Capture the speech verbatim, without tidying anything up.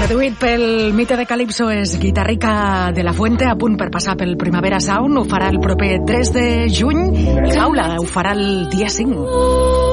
Seduït pel mite de Calypso és Guitarrica de la Fuente, a punt per passar pel Primavera Sound. Ho farà el proper tres de juny i Gaula ho farà el dia cinc.